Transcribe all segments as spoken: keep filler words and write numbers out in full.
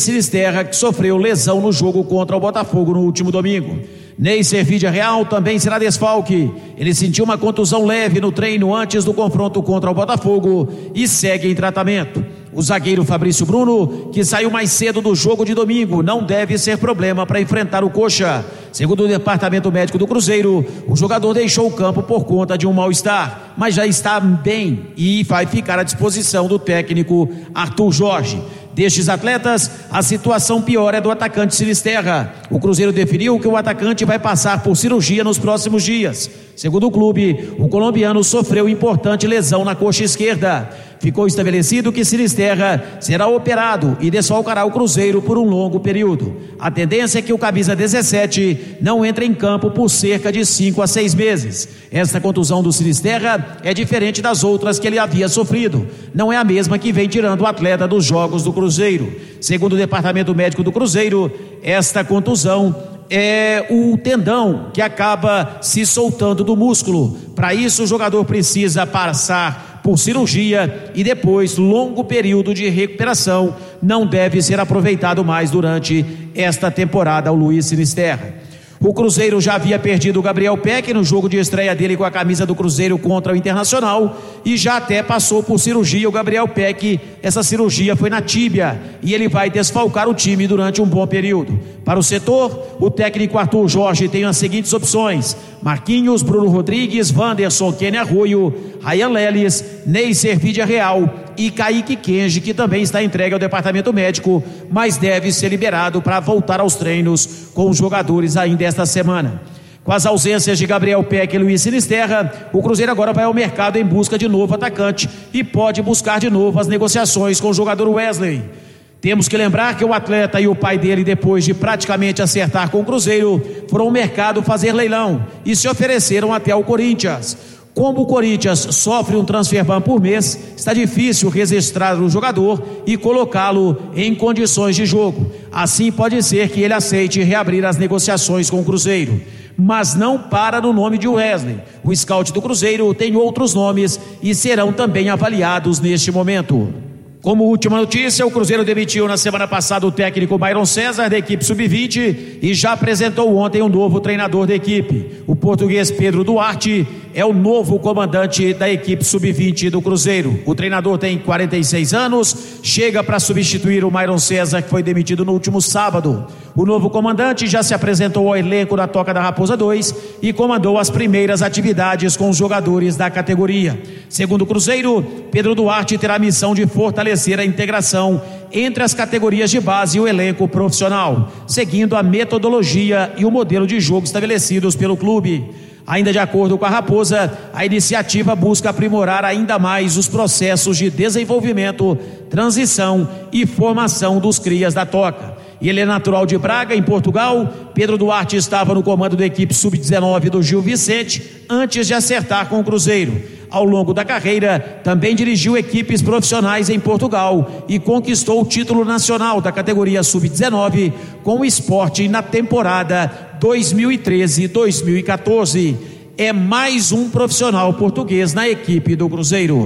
Sinisterra, que sofreu lesão no jogo contra o Botafogo no último domingo. Neiser Vidia Real também será desfalque. Ele sentiu uma contusão leve no treino antes do confronto contra o Botafogo e segue em tratamento. O zagueiro Fabrício Bruno, que saiu mais cedo do jogo de domingo, não deve ser problema para enfrentar o Coxa. Segundo o departamento médico do Cruzeiro, o jogador deixou o campo por conta de um mal-estar, mas já está bem e vai ficar à disposição do técnico Arthur Jorge. Destes atletas, a situação pior é do atacante Sinisterra. O Cruzeiro definiu que o atacante vai passar por cirurgia nos próximos dias. Segundo o clube, o colombiano sofreu importante lesão na coxa esquerda. Ficou estabelecido que Sinisterra será operado e desfalcará o Cruzeiro por um longo período. A tendência é que o camisa dezessete não entre em campo por cerca de cinco a seis meses. Esta contusão do Sinisterra é diferente das outras que ele havia sofrido. Não é a mesma que vem tirando o atleta dos jogos do Cruzeiro. Segundo o departamento médico do Cruzeiro, esta contusão é o tendão que acaba se soltando do músculo. Para isso, o jogador precisa passar por cirurgia e depois longo período de recuperação. Não deve ser aproveitado mais durante esta temporada o Luiz Sinisterra. O Cruzeiro já havia perdido o Gabriel Peck no jogo de estreia dele com a camisa do Cruzeiro contra o Internacional e já até passou por cirurgia o Gabriel Peck. Essa cirurgia foi na tíbia e ele vai desfalcar o time durante um bom período. Para o setor, o técnico Arthur Jorge tem as seguintes opções: Marquinhos, Bruno Rodrigues, Wanderson, Kenny Arroio, Ryan Leles, Neiser Vidia Real e Kaique Kenji, que também está entregue ao departamento médico, mas deve ser liberado para voltar aos treinos com os jogadores ainda esta semana. Com as ausências de Gabriel Peck e Luiz Sinisterra, o Cruzeiro agora vai ao mercado em busca de novo atacante e pode buscar de novo as negociações com o jogador Wesley. Temos que lembrar que o atleta e o pai dele, depois de praticamente acertar com o Cruzeiro, foram ao mercado fazer leilão e se ofereceram até ao Corinthians. Como o Corinthians sofre um transfer ban por mês, está difícil registrar o jogador e colocá-lo em condições de jogo. Assim pode ser que ele aceite reabrir as negociações com o Cruzeiro. Mas não para no nome de Wesley. O scout do Cruzeiro tem outros nomes e serão também avaliados neste momento. Como última notícia, o Cruzeiro demitiu na semana passada o técnico Myron César da equipe sub vinte e já apresentou ontem um novo treinador da equipe. O português Pedro Duarte é o novo comandante da equipe sub vinte do Cruzeiro. O treinador tem quarenta e seis anos, chega para substituir o Myron César, que foi demitido no último sábado. O novo comandante já se apresentou ao elenco da Toca da Raposa dois e comandou as primeiras atividades com os jogadores da categoria. Segundo o Cruzeiro, Pedro Duarte terá a missão de fortalecer a integração entre as categorias de base e o elenco profissional, seguindo a metodologia e o modelo de jogo estabelecidos pelo clube. Ainda de acordo com a Raposa, a iniciativa busca aprimorar ainda mais os processos de desenvolvimento, transição e formação dos crias da Toca. Ele é natural de Braga, em Portugal. Pedro Duarte estava no comando da equipe sub dezenove do Gil Vicente antes de acertar com o Cruzeiro. Ao longo da carreira, também dirigiu equipes profissionais em Portugal e conquistou o título nacional da categoria sub dezenove com o Sport na temporada dois mil e treze dois mil e quatorze. É mais um profissional português na equipe do Cruzeiro.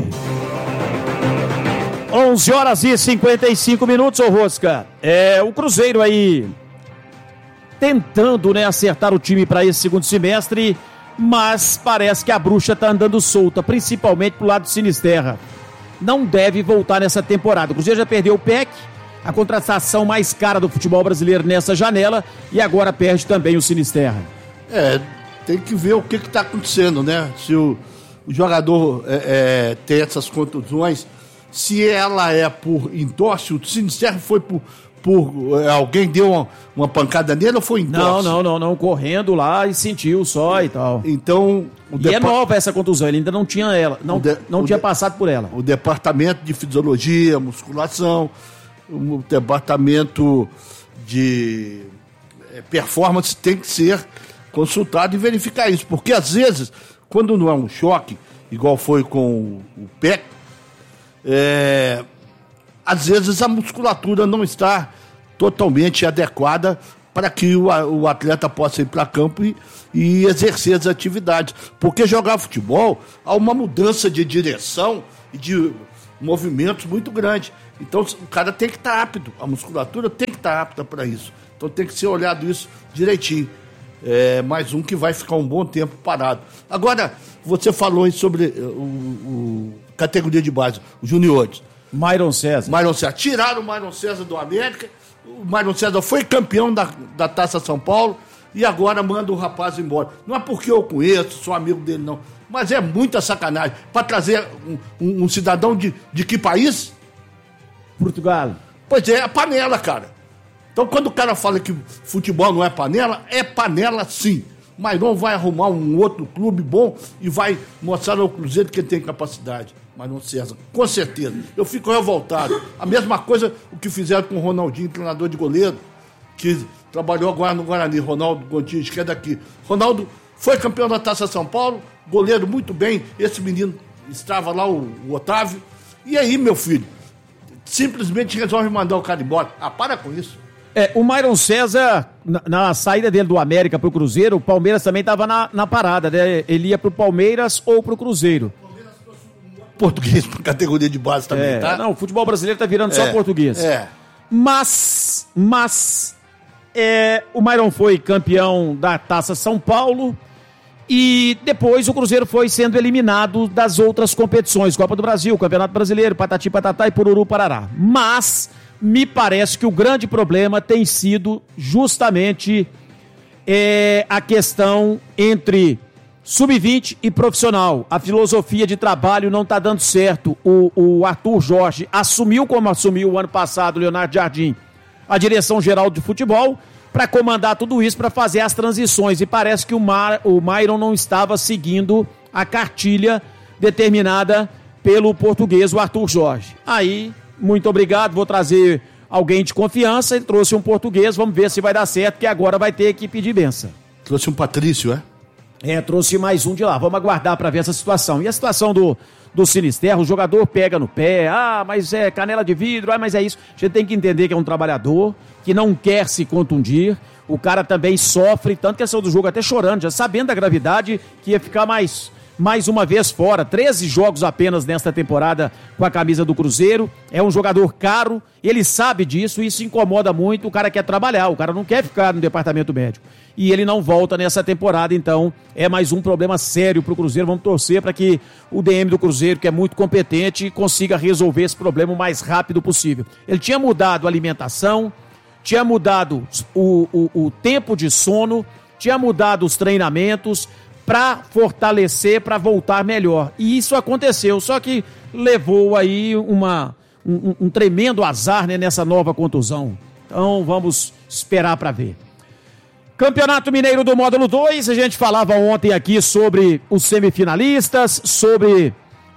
onze horas e cinquenta e cinco minutos, ô Rosca. É, o Cruzeiro aí tentando, né, acertar o time para esse segundo semestre, mas parece que a bruxa está andando solta, principalmente pro lado do Sinisterra. Não deve voltar nessa temporada. O Cruzeiro já perdeu o Peck, a contratação mais cara do futebol brasileiro nessa janela, e agora perde também o Sinisterra. É, tem que ver o que está acontecendo, né? Se o, o jogador é, é, tem essas contusões, se ela é por entorse, o Sinisterra foi por... Por, alguém deu uma, uma pancada nele ou foi em torce? Não, não, não, não, correndo lá e sentiu só e tal. Então... O e depa... é nova essa contusão, ele ainda não tinha ela, não, de... não tinha de... passado por ela. O departamento de fisiologia, musculação, o departamento de performance tem que ser consultado e verificar isso, porque às vezes, quando não é um choque, igual foi com o Peck, é... às vezes a musculatura não está totalmente adequada para que o, o atleta possa ir para campo e, e exercer as atividades. Porque jogar futebol há uma mudança de direção e de movimentos muito grande. Então o cara tem que estar apto, a musculatura tem que estar apta para isso. Então tem que ser olhado isso direitinho. É mais um que vai ficar um bom tempo parado. Agora, você falou aí sobre o, o categoria de base, os juniores. Myron César. Myron César. Tiraram o Myron César do América. O Myron César foi campeão da, da Taça São Paulo e agora manda o rapaz embora. Não é porque eu conheço, sou amigo dele, não. Mas é muita sacanagem. Para trazer um, um, um cidadão de, de que país? Portugal. Pois é, a panela, cara. Então, quando o cara fala que futebol não é panela, é panela sim. Myron vai arrumar um outro clube bom e vai mostrar ao Cruzeiro que ele tem capacidade. Myron César, com certeza. Eu fico revoltado. A mesma coisa o que fizeram com o Ronaldinho, treinador de goleiro, que trabalhou agora no Guarani, Ronaldo Gontijo, que é daqui. Ronaldo foi campeão da Taça São Paulo, goleiro muito bem. Esse menino estava lá, o, o Otávio. E aí, meu filho, simplesmente resolve mandar o cara embora. Ah, para com isso. É, o Myron César, na, na saída dele do América pro Cruzeiro, o Palmeiras também estava na, na parada, né? Ele ia pro Palmeiras ou pro Cruzeiro. Português para categoria de base também, é, tá? Não, o futebol brasileiro tá virando é, só português. É. Mas, mas, é, o Myron foi campeão da Taça São Paulo e depois o Cruzeiro foi sendo eliminado das outras competições, Copa do Brasil, Campeonato Brasileiro, Patati Patatá e Pururu Parará. Mas me parece que o grande problema tem sido justamente é, a questão entre sub vinte e profissional. A filosofia de trabalho não está dando certo. O, o Arthur Jorge assumiu, como assumiu o ano passado, o Leonardo Jardim, a direção geral de futebol, para comandar tudo isso, para fazer as transições. E parece que o, Mar, o Myron não estava seguindo a cartilha determinada pelo português, o Arthur Jorge. Aí, muito obrigado, vou trazer alguém de confiança. Ele trouxe um português, vamos ver se vai dar certo, que agora vai ter que pedir benção. Trouxe um Patrício, é? É, trouxe mais um de lá. Vamos aguardar para ver essa situação. E a situação do, do Sinisterra, o jogador pega no pé, ah, mas é canela de vidro, ah, mas é isso. A gente tem que entender que é um trabalhador, que não quer se contundir. O cara também sofre, tanto que ele saiu do jogo até chorando, já sabendo da gravidade, que ia ficar mais, mais uma vez fora. treze jogos apenas nesta temporada com a camisa do Cruzeiro. É um jogador caro, ele sabe disso, isso incomoda muito. O cara quer trabalhar, o cara não quer ficar no departamento médico. E ele não volta nessa temporada, então é mais um problema sério para o Cruzeiro. Vamos torcer para que o D M do Cruzeiro, que é muito competente, consiga resolver esse problema o mais rápido possível. Ele tinha mudado a alimentação, tinha mudado o, o, o tempo de sono, tinha mudado os treinamentos para fortalecer, para voltar melhor. E isso aconteceu, só que levou aí uma, um, um tremendo azar, né, nessa nova contusão. Então vamos esperar para ver. Campeonato Mineiro do Módulo dois, a gente falava ontem aqui sobre os semifinalistas, sobre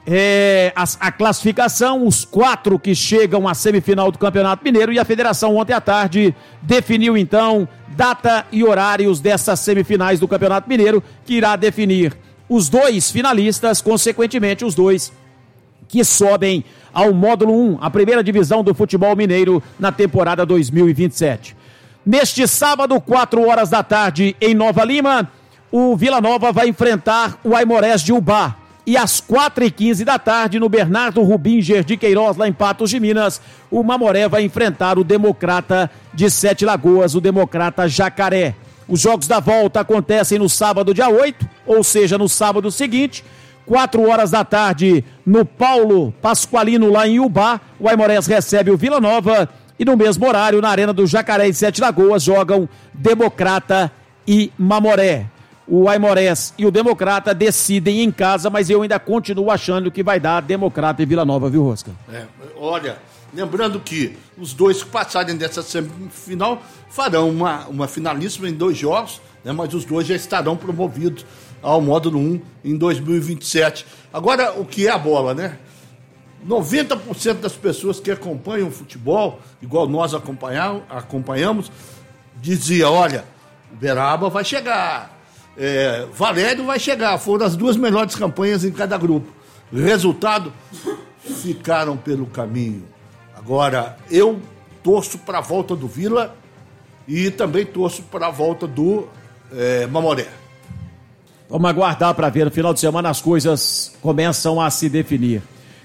é, a, a classificação, os quatro que chegam à semifinal do Campeonato Mineiro, e a federação ontem à tarde definiu então data e horários dessas semifinais do Campeonato Mineiro, que irá definir os dois finalistas, consequentemente os dois que sobem ao Módulo um, a primeira divisão do futebol mineiro na temporada dois mil e vinte e sete. Neste sábado, quatro horas da tarde, em Nova Lima, o Vila Nova vai enfrentar o Aimorés de Ubá. E às quatro e quinze da tarde, no Bernardo Rubinger de Queiroz, lá em Patos de Minas, o Mamoré vai enfrentar o Democrata de Sete Lagoas, o Democrata Jacaré. Os jogos da volta acontecem no sábado, dia oito, ou seja, no sábado seguinte, quatro horas da tarde, no Paulo Pasqualino, lá em Ubá, o Aimorés recebe o Vila Nova. E no mesmo horário, na Arena do Jacaré em Sete Lagoas, jogam Democrata e Mamoré. O Aimorés e o Democrata decidem em casa, mas eu ainda continuo achando que vai dar Democrata e Vila Nova, viu, Rosca? É, olha, lembrando que os dois que passarem dessa semifinal farão uma, uma finalíssima em dois jogos, né, mas os dois já estarão promovidos ao Módulo um em dois mil e vinte e sete. Agora, o que é a bola, né? noventa por cento das pessoas que acompanham o futebol, igual nós acompanhamos, dizia, olha, Beraba vai chegar, é, Valério vai chegar. Foram as duas melhores campanhas em cada grupo. Resultado, ficaram pelo caminho. Agora, eu torço para a volta do Vila e também torço para a volta do é, Mamoré. Vamos aguardar para ver. No final de semana as coisas começam a se definir.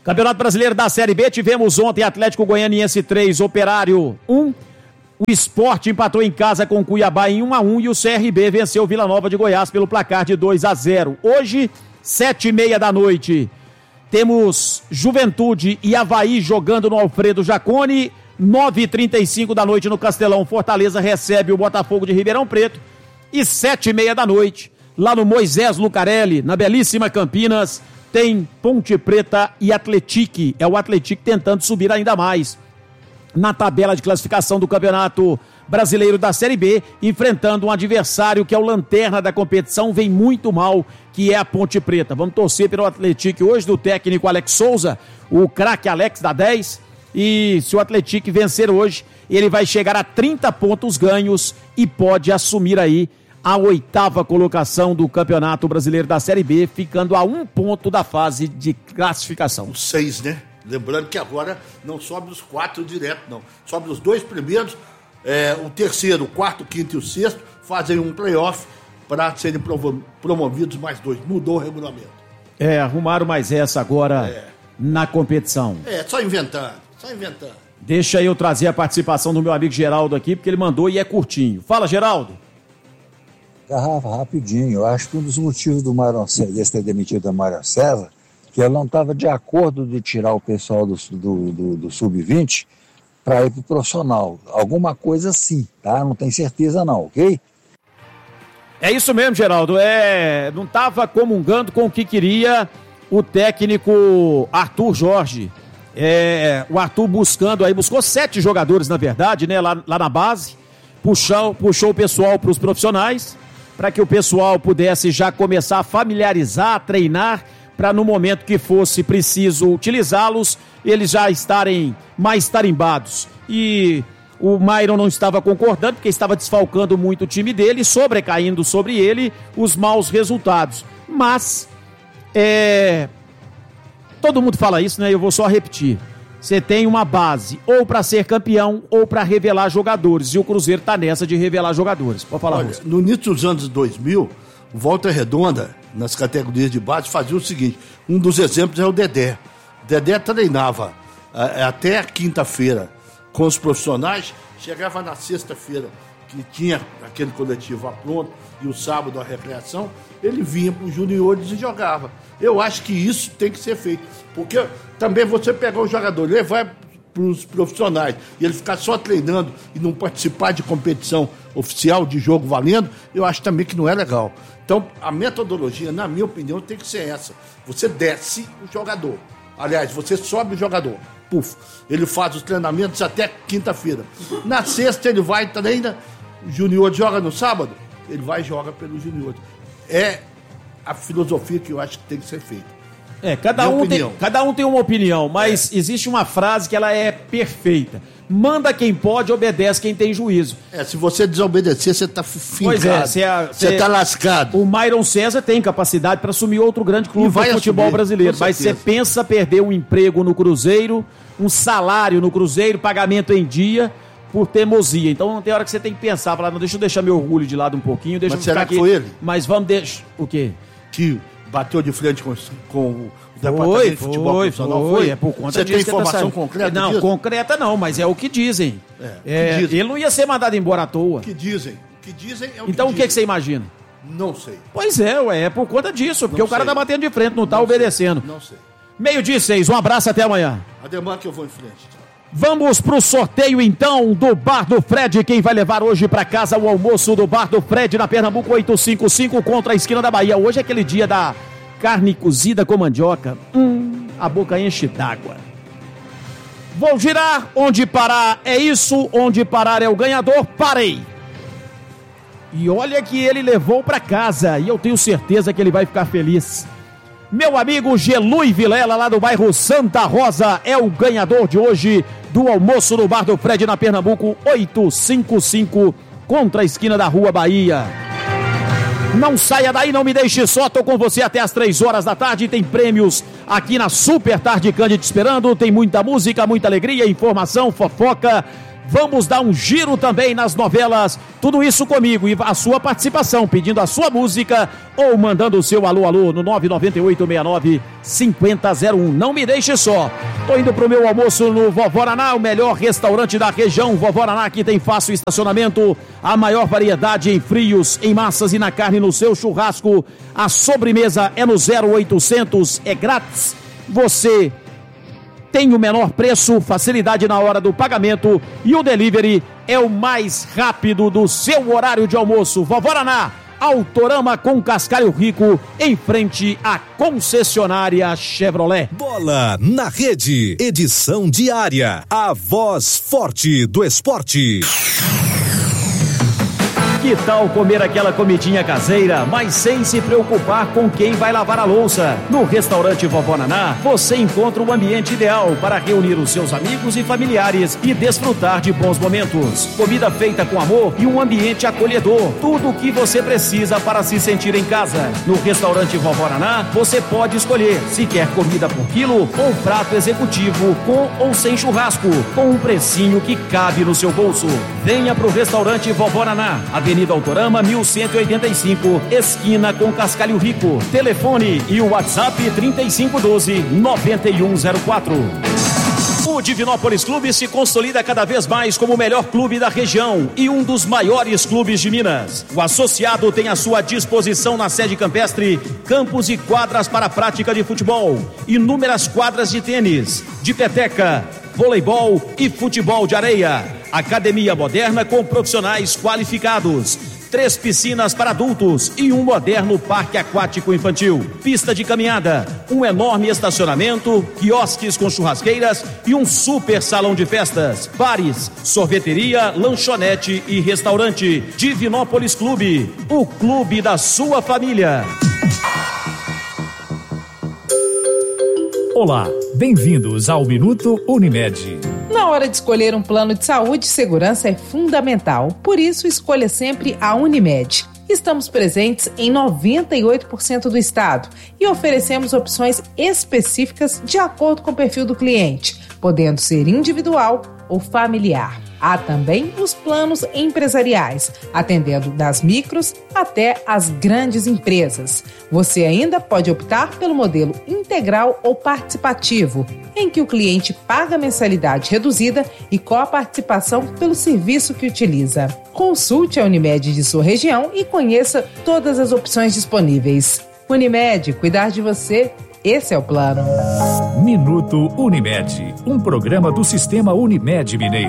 Campeonato Brasileiro da Série B, tivemos ontem Atlético Goianiense três, Operário um. O Sport empatou em casa com o Cuiabá em um a um e o C R B venceu o Vila Nova de Goiás pelo placar de dois a zero. Hoje, sete e meia da noite, temos Juventude e Avaí jogando no Alfredo Jaconi. nove e trinta e cinco da noite no Castelão, Fortaleza recebe o Botafogo de Ribeirão Preto. E sete e meia da noite, lá no Moisés Lucarelli, na belíssima Campinas, tem Ponte Preta e Atlético. É o Atlético tentando subir ainda mais na tabela de classificação do Campeonato Brasileiro da Série B, enfrentando um adversário que é o lanterna da competição, vem muito mal, que é a Ponte Preta. Vamos torcer pelo Atlético hoje, do técnico Alex Souza, o craque Alex da dez, e se o Atlético vencer hoje, ele vai chegar a trinta pontos ganhos e pode assumir aí a oitava colocação do Campeonato Brasileiro da Série B, ficando a um ponto da fase de classificação. Os seis, né? Lembrando que agora não sobe os quatro direto, não. Sobe os dois primeiros, é, o terceiro, o quarto, o quinto e o sexto fazem um playoff para serem provo- promovidos mais dois. Mudou o regulamento. É, arrumaram mais essa agora é. na competição. É, só inventando, só inventando. Deixa eu trazer a participação do meu amigo Geraldo aqui, porque ele mandou e é curtinho. Fala, Geraldo. Garrafa, rapidinho. Eu acho que um dos motivos do Mário César ter demitido a Mário César, que ela não estava de acordo de tirar o pessoal do, do, do, do sub vinte para ir para o profissional. Alguma coisa assim, tá? Não tenho certeza não, ok? É isso mesmo, Geraldo. É, não estava comungando com o que queria o técnico Arthur Jorge. É, o Arthur buscando aí, buscou sete jogadores, na verdade, né? Lá, lá na base, puxou, puxou o pessoal para os profissionais, para que o pessoal pudesse já começar a familiarizar, a treinar, para no momento que fosse preciso utilizá-los, eles já estarem mais tarimbados. E o Myron não estava concordando, porque estava desfalcando muito o time dele, sobrecaindo sobre ele os maus resultados. Mas, é... todo mundo fala isso, né? Eu vou só repetir. Você tem uma base ou para ser campeão ou para revelar jogadores. E o Cruzeiro está nessa de revelar jogadores. Pode falar, Olha, no início dos anos dois mil, o Volta Redonda, nas categorias de base, fazia o seguinte. Um dos exemplos é o Dedé. O Dedé treinava a, até a quinta-feira com os profissionais, chegava na sexta-feira, que tinha aquele coletivo pronto, e o sábado a recreação, ele vinha para os juniores e jogava. Eu acho que isso tem que ser feito, porque também você pegar o jogador, levar para os profissionais e ele ficar só treinando e não participar de competição oficial, de jogo valendo, eu acho também que não é legal. Então, a metodologia, na minha opinião, tem que ser essa. Você desce o jogador. Aliás, você sobe o jogador. Puf, ele faz os treinamentos até quinta-feira. Na sexta ele vai, treina, o junior joga no sábado, ele vai e joga pelos juniores. É a filosofia que eu acho que tem que ser feita. É, cada um, tem, cada um tem uma opinião, mas é. Existe uma frase que ela é perfeita. Manda quem pode, obedece quem tem juízo. É, se você desobedecer, você tá fincado. Pois é, você é, tá lascado. O Myron César tem capacidade para assumir outro grande clube do futebol assumir, brasileiro, mas você pensa perder um emprego no Cruzeiro, um salário no Cruzeiro, pagamento em dia, por teimosia. Então não tem hora que você tem que pensar, falar, não, deixa eu deixar meu orgulho de lado um pouquinho, deixa mas eu será ficar que aqui. Foi ele? Mas vamos deixar... O quê? Que bateu de frente com, com o departamento foi, de futebol foi, profissional. Foi, foi, é por conta Você disso. Você tem informação tá concreta Não, disso? concreta não, mas é o que dizem. É, é, que dizem. Ele não ia ser mandado embora à toa. O que dizem? O que dizem é o Então que o que, que você imagina? Não sei. Pois é, ué, é por conta disso, porque não o cara sei. tá batendo de frente, não tá não obedecendo. Sei. Não sei. Meio-dia e seis, um abraço, até amanhã. Ademar que eu vou em frente. Vamos pro sorteio então do Bar do Fred. Quem vai levar hoje para casa o almoço do Bar do Fred na Pernambuco oitocentos e cinquenta e cinco contra a esquina da Bahia. Hoje é aquele dia da carne cozida com mandioca. Hum, a boca enche d'água. Vou girar, onde parar é isso, onde parar é o ganhador. Parei. E olha que ele levou para casa e eu tenho certeza que ele vai ficar feliz. Meu amigo Gelui Vilela, lá do bairro Santa Rosa, é o ganhador de hoje do almoço no Bar do Fred na Pernambuco oitocentos e cinquenta e cinco contra a esquina da Rua Bahia. Não saia daí, não me deixe só, tô com você até as três horas da tarde, tem prêmios aqui na Super Tarde Cândido te esperando, tem muita música, muita alegria, informação, fofoca, Vamos dar um giro também nas novelas, tudo isso comigo e a sua participação, pedindo a sua música ou mandando o seu alô, alô no nove nove oito seis nove cinco zero zero um. Não me deixe só. Tô indo pro meu almoço no Vovoraná, o melhor restaurante da região. Vovoraná, que tem fácil estacionamento, a maior variedade em frios, em massas e na carne no seu churrasco. A sobremesa é no zero oitocentos, é grátis. Você tem o menor preço, facilidade na hora do pagamento e o delivery é o mais rápido do seu horário de almoço. Vovoraná, Autorama com Cascalho Rico, em frente à concessionária Chevrolet. Bola na Rede, edição diária, a voz forte do esporte. Que tal comer aquela comidinha caseira, mas sem se preocupar com quem vai lavar a louça? No restaurante Vovó Naná, você encontra o ambiente ideal para reunir os seus amigos e familiares e desfrutar de bons momentos. Comida feita com amor e um ambiente acolhedor. Tudo o que você precisa para se sentir em casa. No restaurante Vovó Naná, você pode escolher se quer comida por quilo ou prato executivo com ou sem churrasco, com um precinho que cabe no seu bolso. Venha pro restaurante Vovó Naná, Avenida Autorama mil cento e oitenta e cinco, esquina com Cascalho Rico. Telefone e o WhatsApp trinta e cinco doze, noventa e um zero quatro. O Divinópolis Clube se consolida cada vez mais como o melhor clube da região e um dos maiores clubes de Minas. O associado tem à sua disposição na sede campestre campos e quadras para a prática de futebol, inúmeras quadras de tênis, de peteca, voleibol e futebol de areia. Academia moderna com profissionais qualificados. Três piscinas para adultos e um moderno parque aquático infantil. Pista de caminhada, um enorme estacionamento, quiosques com churrasqueiras e um super salão de festas. Bares, sorveteria, lanchonete e restaurante. Divinópolis Clube, o clube da sua família. Olá, bem-vindos ao Minuto Unimed. Na hora de escolher um plano de saúde, segurança é fundamental. Por isso, escolha sempre a Unimed. Estamos presentes em noventa e oito por cento do estado e oferecemos opções específicas de acordo com o perfil do cliente, podendo ser individual ou familiar. Há também os planos empresariais, atendendo das micros até as grandes empresas. Você ainda pode optar pelo modelo integral ou participativo, em que o cliente paga mensalidade reduzida e coparticipação pelo serviço que utiliza. Consulte a Unimed de sua região e conheça todas as opções disponíveis. Unimed, cuidar de você, esse é o plano. Minuto Unimed, um programa do Sistema Unimed Mineiro.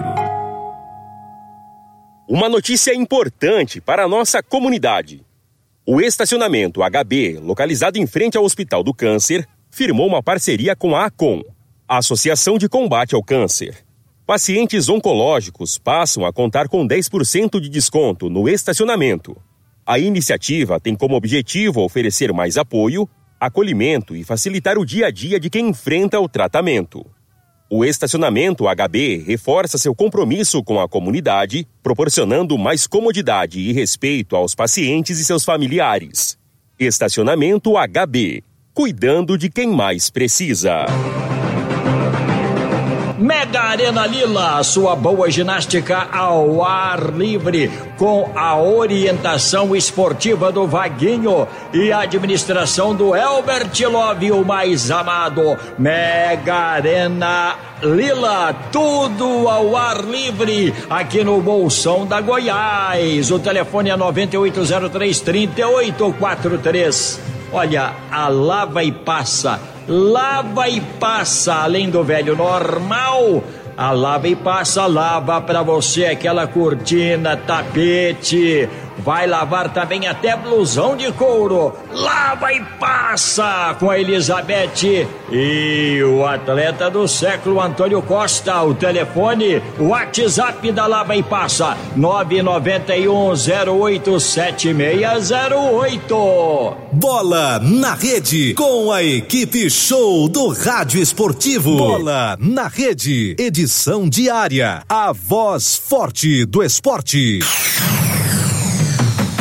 Uma notícia importante para a nossa comunidade. O estacionamento H B, localizado em frente ao Hospital do Câncer, firmou uma parceria com a ACOM, a Associação de Combate ao Câncer. Pacientes oncológicos passam a contar com dez por cento de desconto no estacionamento. A iniciativa tem como objetivo oferecer mais apoio, acolhimento e facilitar o dia a dia de quem enfrenta o tratamento. O estacionamento H B reforça seu compromisso com a comunidade, proporcionando mais comodidade e respeito aos pacientes e seus familiares. Estacionamento H B, cuidando de quem mais precisa. Mega Arena Lila, sua boa ginástica ao ar livre, com a orientação esportiva do Vaguinho e a administração do Elbert Love, o mais amado. Mega Arena Lila, tudo ao ar livre, aqui no Bolsão da Goiás. O telefone é nove oito zero três, três oito quatro três. Olha, a lava e passa, lava e passa, além do velho normal, a lava e passa lava pra você aquela cortina, tapete, vai lavar também até blusão de couro. Lava e passa com a Elizabeth e o atleta do século Antônio Costa. O telefone, o WhatsApp da Lava e Passa, nove nove um zero oito sete seis zero oito. Bola na Rede, com a equipe show do Rádio Esportivo. Bola na Rede, edição diária, a voz forte do esporte.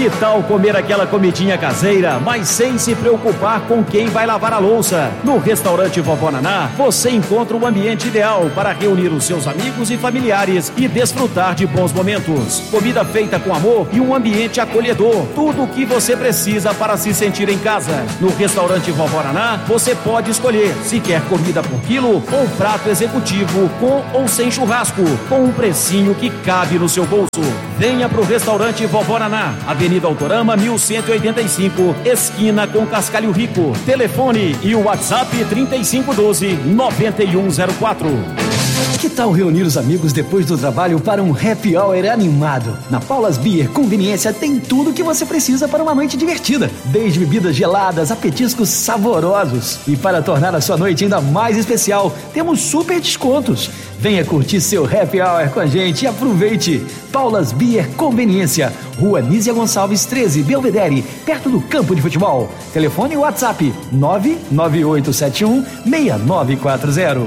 Que tal comer aquela comidinha caseira, mas sem se preocupar com quem vai lavar a louça? No restaurante Vovó Naná, você encontra o ambiente ideal para reunir os seus amigos e familiares e desfrutar de bons momentos. Comida feita com amor e um ambiente acolhedor. Tudo o que você precisa para se sentir em casa. No restaurante Vovó Naná, você pode escolher se quer comida por quilo ou prato executivo com ou sem churrasco, com um precinho que cabe no seu bolso. Venha pro restaurante Vovó Naná, Avenida Autorama mil cento e oitenta e cinco, esquina com Cascalho Rico. Telefone e o WhatsApp trinta e cinco doze, noventa e um zero quatro. Que tal reunir os amigos depois do trabalho para um happy hour animado? Na Paulas Beer Conveniência tem tudo o que você precisa para uma noite divertida, desde bebidas geladas a petiscos saborosos. E para tornar a sua noite ainda mais especial, temos super descontos. Venha curtir seu happy hour com a gente e aproveite. Paulas Beer Conveniência, Rua Nízia Gonçalves treze, Belvedere, perto do campo de futebol. Telefone e WhatsApp nove nove oito sete um, seis nove quatro zero.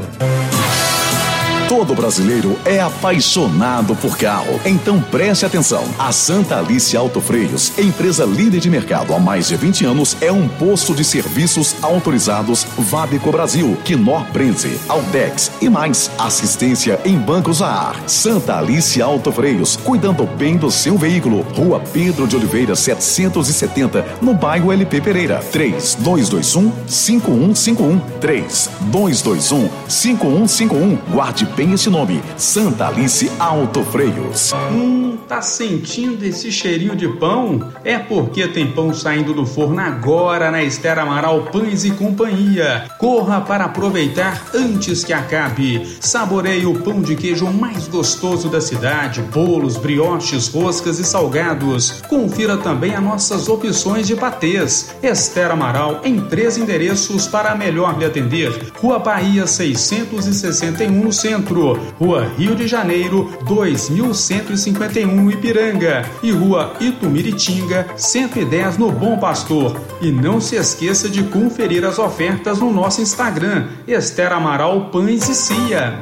Todo brasileiro é apaixonado por carro. Então preste atenção. A Santa Alice Autofreios, empresa líder de mercado há mais de vinte anos, é um posto de serviços autorizados Vabeco Brasil, Knorr Prenze, Altex e mais. Assistência em bancos a ar. Santa Alice Autofreios, cuidando bem do seu veículo. Rua Pedro de Oliveira setecentos e setenta, no bairro L P Pereira. três dois dois um, cinco um cinco um. três dois dois um, cinco um cinco um. Guarde bem esse nome, Santa Alice Autofreios. Hum, tá sentindo esse cheirinho de pão? É porque tem pão saindo do forno agora na Esther Amaral Pães e Companhia. Corra para aproveitar antes que acabe. Saboreie o pão de queijo mais gostoso da cidade, bolos, brioches, roscas e salgados. Confira também as nossas opções de patês. Esther Amaral em três endereços para melhor lhe atender. Rua Bahia seiscentos e sessenta e um no centro. Rua Rio de Janeiro, dois mil cento e cinquenta e um no Ipiranga e Rua Itumiritinga, cento e dez no Bom Pastor. E não se esqueça de conferir as ofertas no nosso Instagram, Esther Amaral Pães e Cia.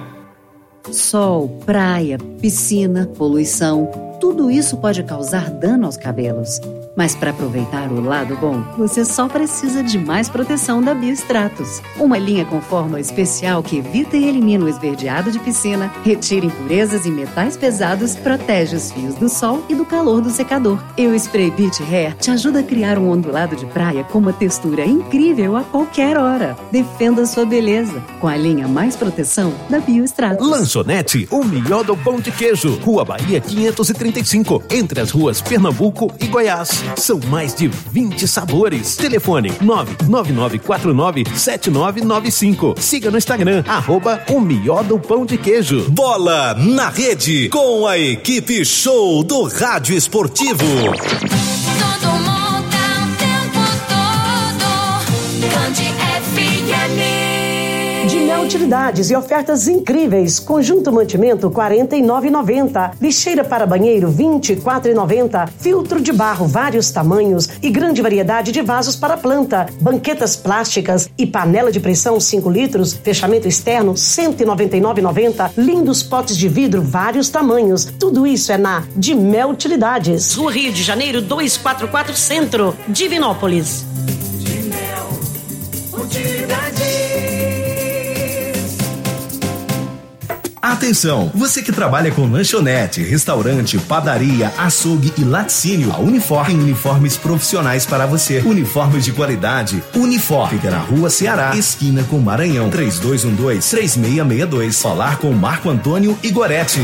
Sol, praia, piscina, poluição, tudo isso pode causar dano aos cabelos. Mas para aproveitar o lado bom, você só precisa de mais proteção da Biostratos. Uma linha com fórmula especial que evita e elimina o esverdeado de piscina, retira impurezas e metais pesados, protege os fios do sol e do calor do secador. E o Spray Beach Hair te ajuda a criar um ondulado de praia com uma textura incrível a qualquer hora. Defenda sua beleza com a linha mais proteção da Biostratos. Lanchonete O Melhor do Pão de Queijo, Rua Bahia quinhentos e trinta e cinco, entre as ruas Pernambuco e Goiás. São mais de vinte sabores. Telefone nove nove nove quatro nove sete nove nove cinco. Siga no Instagram, arroba O Melhor do Pão de Queijo. Bola na Rede, com a equipe show do Rádio Esportivo. Todo mundo o tempo todo. Cande F M. Dimel Utilidades e ofertas incríveis. Conjunto mantimento quarenta e nove reais e noventa centavos. Lixeira para banheiro vinte e quatro reais e noventa centavos. Filtro de barro vários tamanhos e grande variedade de vasos para planta. Banquetas plásticas e panela de pressão cinco litros. Fechamento externo cento e noventa e nove reais e noventa centavos. Lindos potes de vidro vários tamanhos. Tudo isso é na Dimel Utilidades. Rua Rio de Janeiro duzentos e quarenta e quatro Centro, Divinópolis. Dimel Utilidades. Atenção, você que trabalha com lanchonete, restaurante, padaria, açougue e laticínio, a Unifor tem uniformes profissionais para você. Uniformes de qualidade. Unifor fica na Rua Ceará, esquina com Maranhão, três dois um dois, três seis seis dois. Falar com Marco Antônio Igoretti.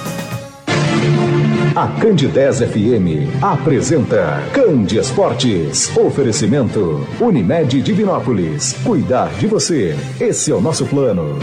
A Candidez F M apresenta Candi Esportes. Oferecimento Unimed Divinópolis. Cuidar de você. Esse é o nosso plano.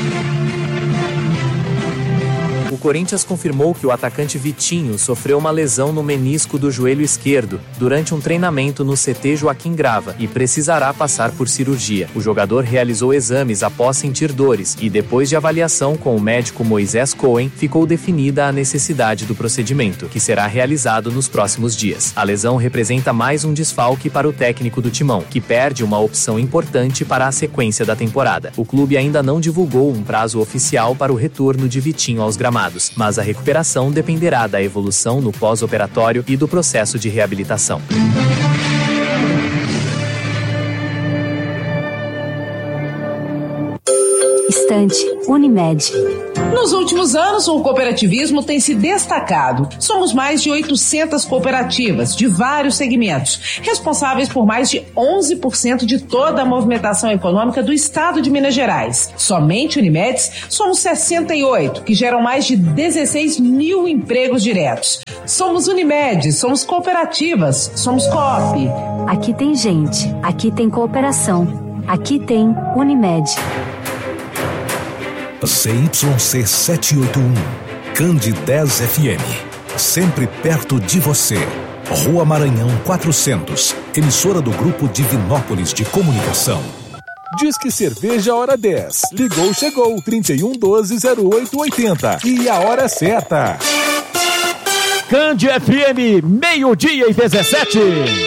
O Corinthians confirmou que o atacante Vitinho sofreu uma lesão no menisco do joelho esquerdo durante um treinamento no C T Joaquim Grava e precisará passar por cirurgia. O jogador realizou exames após sentir dores e, depois de avaliação com o médico Moisés Cohen, ficou definida a necessidade do procedimento, que será realizado nos próximos dias. A lesão representa mais um desfalque para o técnico do Timão, que perde uma opção importante para a sequência da temporada. O clube ainda não divulgou um prazo oficial para o retorno de Vitinho aos gramados. cuidados, mas a recuperação dependerá da evolução no pós-operatório e do processo de reabilitação. Estante Unimed. Nos últimos anos, o cooperativismo tem se destacado. Somos mais de oitocentas cooperativas de vários segmentos, responsáveis por mais de onze por cento de toda a movimentação econômica do estado de Minas Gerais. Somente Unimedes, somos sessenta e oito, que geram mais de dezesseis mil empregos diretos. Somos Unimed, somos cooperativas, somos Coop. Aqui tem gente, aqui tem cooperação, aqui tem Unimed. C Y C setecentos e oitenta e um, Cande dez F M, sempre perto de você. Rua Maranhão quatrocentos, emissora do Grupo Divinópolis de Comunicação. Diz que cerveja hora dez. Ligou, chegou, trinta e um, doze, zero oito, oitenta. E a hora certa. Cande F M, meio-dia e dezessete.